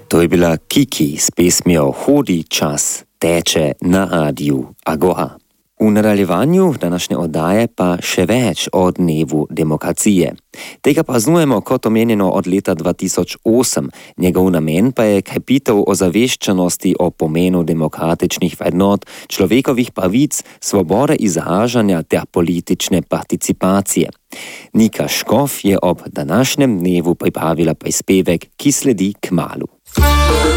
To je bila Kiki s pesmijo Hodi čas, teče na radiju Agora. V nadaljevanju današnje oddaje pa še več o dnevu demokracije. Tega praznujemo kot omenjeno od leta 2008. Njegov namen pa je krepitev ozaveščenosti o pomenu demokratičnih vrednot, človekovih pravic, svobode izražanja ter politične participacije. Nika Škof je ob današnjem dnevu pripravila prispevek, ki sledi kmalu.